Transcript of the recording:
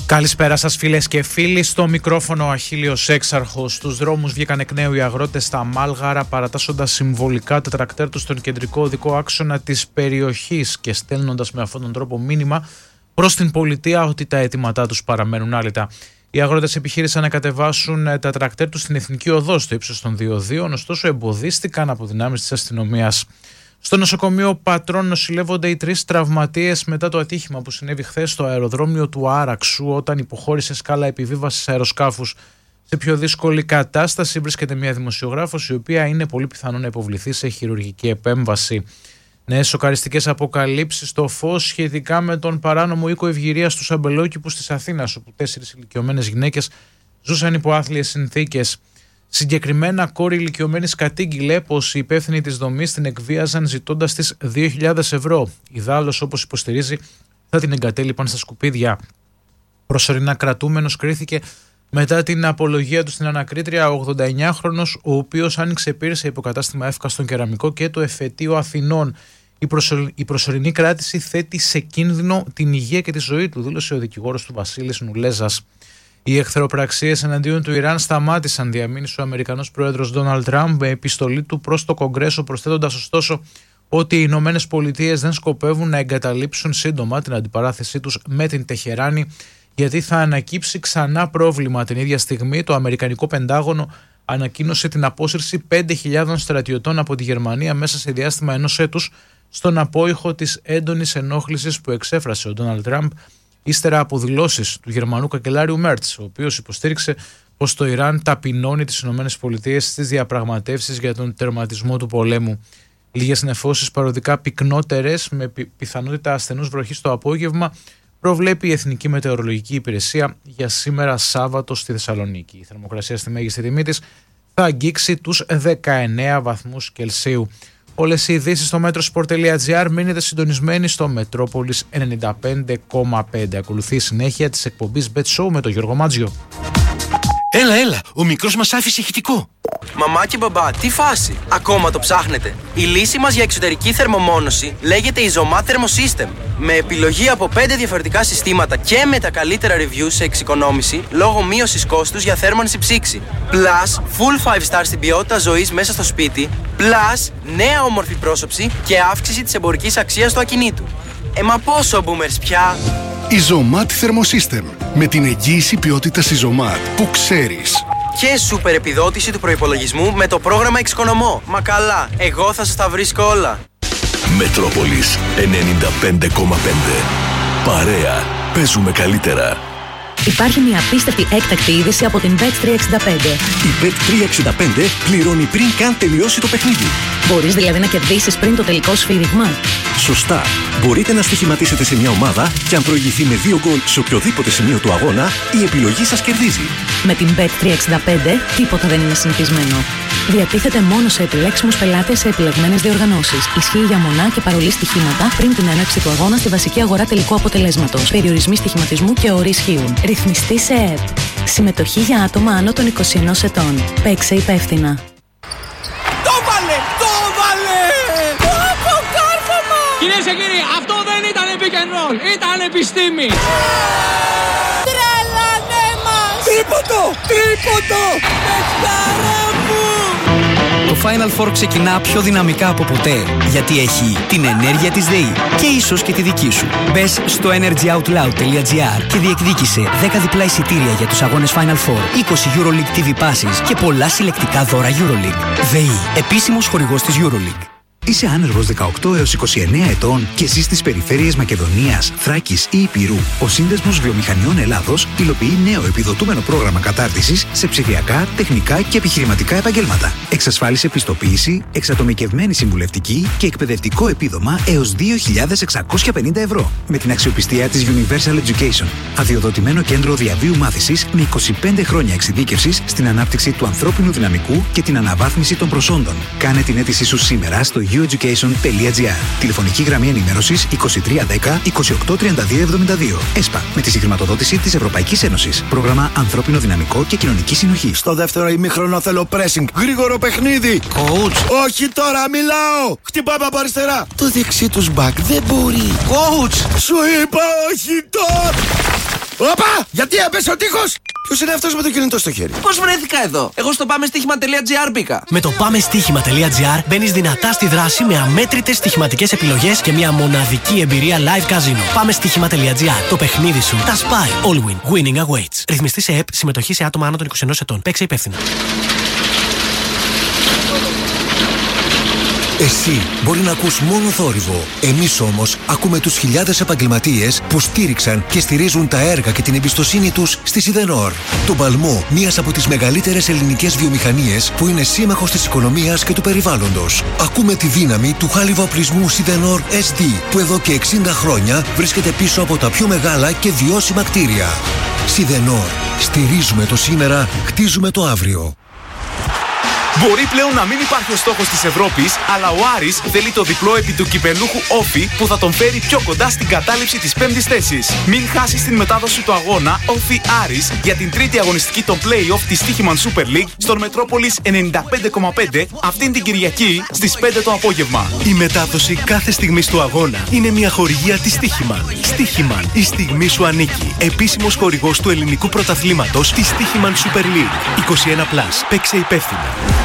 Καλησπέρα σας φίλες και φίλοι, στο μικρόφωνο ο Αχίλιος Έξαρχος. Στους δρόμους βγήκαν εκ νέου οι αγρότες στα Μάλγαρα, παρατάσσοντας συμβολικά τα τρακτέρ τους στον κεντρικό οδικό άξονα της περιοχής και στέλνοντας με αυτόν τον τρόπο μήνυμα προς την πολιτεία ότι τα αιτήματά τους παραμένουν άλυτα. Οι αγρότες επιχείρησαν να κατεβάσουν τα τρακτέρ τους στην Εθνική Οδό στο ύψος των διοδίων, ωστόσο εμποδίστηκαν από δυνάμεις της αστυνομίας. Στο νοσοκομείο Πατρών νοσηλεύονται οι 3 τραυματίες μετά το ατύχημα που συνέβη χθες στο αεροδρόμιο του Άραξου όταν υποχώρησε σκάλα επιβίβασης αεροσκάφους. Σε πιο δύσκολη κατάσταση βρίσκεται μια δημοσιογράφος η οποία είναι πολύ πιθανό να υποβληθεί σε χειρουργική επέμβαση. Νέες σοκαριστικές αποκαλύψεις στο φως σχετικά με τον παράνομο οίκο ευγυρίας του Σαμπελόκηπου της Αθήνας, όπου 4 ηλικιωμένες γυναίκες ζούσαν υπό άθλιες συνθήκες. Συγκεκριμένα, κόρη ηλικιωμένης κατήγγειλε πως οι υπεύθυνοι της δομής την εκβίαζαν ζητώντας της 2.000 ευρώ. Ιδάλλως, όπως υποστηρίζει, θα την εγκατέλειπαν στα σκουπίδια. Προσωρινά κρατούμενος κρίθηκε μετά την απολογία του στην ανακρίτρια 89χρονος, ο οποίος άνοιξε πύρη σε υποκατάστημα ΕΦΚΑ στον Κεραμικό και το Εφετείο Αθηνών. Η προσωρινή κράτηση θέτει σε κίνδυνο την υγεία και τη ζωή του, δήλωσε ο δικηγόρος του Βασίλης Νουλέζας. Οι εχθροπραξίες εναντίον του Ιράν σταμάτησαν, διαμήνυσε ο Αμερικανός πρόεδρος Ντόναλντ Τραμπ με επιστολή του προς το Κογκρέσο, προσθέτοντας ωστόσο ότι οι Ηνωμένες Πολιτείες δεν σκοπεύουν να εγκαταλείψουν σύντομα την αντιπαράθεσή τους με την Τεχεράνη, γιατί θα ανακύψει ξανά πρόβλημα. Την ίδια στιγμή το Αμερικανικό Πεντάγωνο ανακοίνωσε την απόσυρση 5.000 στρατιωτών από τη Γερμανία μέσα σε διάστημα 1 έτους, στον απόϊχο της έντονης ενόχλησης που εξέφρασε ο Ντόναλντ Τραμπ ύστερα από δηλώσεις του Γερμανού καγκελάριου Μέρτς, ο οποίος υποστήριξε πως το Ιράν ταπεινώνει τις ΗΠΑ στις διαπραγματεύσεις για τον τερματισμό του πολέμου. Λίγες νεφώσεις παροδικά πυκνότερες με πιθανότητα ασθενούς βροχής το απόγευμα προβλέπει η Εθνική Μετεωρολογική Υπηρεσία για σήμερα Σάββατο στη Θεσσαλονίκη. Η θερμοκρασία στη μέγιστη τιμή της θα αγγίξει τους 19 βαθμούς Κελσίου. Όλες οι ειδήσεις στο metrosport.gr. Μείνετε συντονισμένοι στο Μετρόπολης 95,5. Ακολουθεί η συνέχεια της εκπομπής Bet Show με τον Γιώργο Μάτζιο. Έλα, ο μικρός μας άφησε ηχητικό. Μαμά και μπαμπά, τι φάση, ακόμα το ψάχνετε? Η λύση μας για εξωτερική θερμομόνωση λέγεται Isomat Thermosystem. Με επιλογή από 5 διαφορετικά συστήματα και με τα καλύτερα reviews σε εξοικονόμηση λόγω μείωσης κόστους για θέρμανση ψήξη. Plus, full 5 star στην ποιότητα ζωής μέσα στο σπίτι. Plus, νέα όμορφη πρόσωψη και αύξηση της εμπορικής αξίας του ακινήτου. Μα πόσο boomers πια? Isomat Thermosystem. Με την εγγύηση ποιότητας Isomat που ξέρεις. Και σούπερ επιδότηση του προϋπολογισμού με το πρόγραμμα Εξοικονομώ. Μα καλά, εγώ θα σας τα βρίσκω όλα. Μετρόπολης 95,5. Παρέα. Παίζουμε καλύτερα. Υπάρχει μια απίστευτη έκτακτη είδηση από την Bet365. Η Bet365 πληρώνει πριν καν τελειώσει το παιχνίδι. Μπορείς δηλαδή να κερδίσεις πριν το τελικό σφύριγμα? Σωστά. Μπορείτε να στοιχηματίσετε σε μια ομάδα και αν προηγηθεί με 2 γκολ σε οποιοδήποτε σημείο του αγώνα, η επιλογή σας κερδίζει. Με την Bet365 τίποτα δεν είναι συνηθισμένο. Διατίθεται μόνο σε επιλέξιμους πελάτες σε επιλεγμένες διοργανώσεις. Ισχύει για μονά και παρολί στοιχήματα πριν την έναρξη του αγώνα στη βασική αγορά τελικού αποτελέσματος. Περιορισμοί στοιχηματισμού και όροι ισχύουν. Ρυθμιστή σε ΕΕΠ. Συμμετοχή για άτομα άνω των 21 ετών. Παίξε υπεύθυνα. Το βάλε! Αποκάρφωμα! Κυρίες και κύριοι, αυτό δεν ήταν pick and roll, ήταν επιστήμη! Τρελανέ μας! Τρίποντο! Παιχτάρα μου! Το Final Four ξεκινά πιο δυναμικά από ποτέ, γιατί έχει την ενέργεια της ΔΕΗ και ίσως και τη δική σου. Μπες στο energyoutloud.gr και διεκδίκησε 10 διπλά εισιτήρια για τους αγώνες Final Four, 20 EuroLeague TV passes και πολλά συλλεκτικά δώρα EuroLeague. ΔΕΗ, επίσημος χορηγός της EuroLeague. Είσαι άνεργος 18 έως 29 ετών και ζεις στις περιφέρειες Μακεδονίας, Θράκης ή Ηπειρού. Ο Σύνδεσμος Βιομηχανιών Ελλάδος υλοποιεί νέο επιδοτούμενο πρόγραμμα κατάρτισης σε ψηφιακά, τεχνικά και επιχειρηματικά επαγγέλματα. Εξασφάλισε πιστοποίηση, εξατομικευμένη συμβουλευτική και εκπαιδευτικό επίδομα έως 2.650 ευρώ. Με την αξιοπιστία της Universal Education. Αδειοδοτημένο κέντρο διαβίου μάθησης με 25 χρόνια εξειδίκευσης στην ανάπτυξη του ανθρώπινου δυναμικού και την αναβάθμιση των προσόντων. Κάνε την αίτησή σου σήμερα στο youeducation.gr. Τηλεφωνική γραμμή ενημέρωσης 2310 283272. ΕΣΠΑ, με τη συγχρηματοδότηση της Ευρωπαϊκής Ένωσης. Πρόγραμμα Ανθρώπινο Δυναμικό και Κοινωνική Συνοχή. Στο δεύτερο ημίχρονο θέλω pressing. Γρήγορο παιχνίδι. Coach. Όχι τώρα, μιλάω. Χτυπάμε από αριστερά. Το δεξί τους μπακ δεν μπορεί. Coach. Σου είπα όχι τώρα. Όπα! Γιατί έπεσε ο τείχος! Ποιος είναι αυτός με το κινητό στο χέρι? Πώς βρέθηκα εδώ? Εγώ στο πάμεστοίχημα.gr μπήκα. Με το πάμεστοίχημα.gr μπαίνεις δυνατά στη δράση με αμέτρητες στοιχηματικές επιλογές και μια μοναδική εμπειρία live casino. Πάμεστοίχημα.gr. Το παιχνίδι σου τα σπάει. All win. Winning awaits. Ρυθμιστή σε ΕΠ. Συμμετοχή σε άτομα άνω των 21 ετών. Παίξε υπεύθυνα. Εσύ μπορεί να ακούς μόνο θόρυβο. Εμείς όμως ακούμε τους χιλιάδες επαγγελματίες που στήριξαν και στηρίζουν τα έργα και την εμπιστοσύνη τους στη Σιδενόρ. Τον παλμό μιας από τις μεγαλύτερες ελληνικές βιομηχανίες που είναι σύμμαχος της οικονομίας και του περιβάλλοντος. Ακούμε τη δύναμη του χάλιβα οπλισμού Σιδενόρ SD που εδώ και 60 χρόνια βρίσκεται πίσω από τα πιο μεγάλα και βιώσιμα κτίρια. Σιδενόρ. Στηρίζουμε το σήμερα, χτίζουμε το αύριο. Μπορεί πλέον να μην υπάρχει ο στόχος της Ευρώπης, αλλά ο Άρης θέλει το διπλό επί του κυπελούχου Όφη που θα τον φέρει πιο κοντά στην κατάληψη της 5ης θέσης. Μην χάσεις την μετάδοση του αγώνα Όφη Άρης για την τρίτη αγωνιστική των play-off της Στοίχημαν Super League στον Μετρόπολης 95,5 αυτήν την Κυριακή στις 5 το απόγευμα. Η μετάδοση κάθε στιγμής του αγώνα είναι μια χορηγία της Στοίχημαν. Στοίχημαν, η στιγμή σου ανήκει. Επίσημος χορηγός του ελληνικού πρωταθλήματος της Στοίχημαν Super League. 21+. Παίξε υπεύθυνα.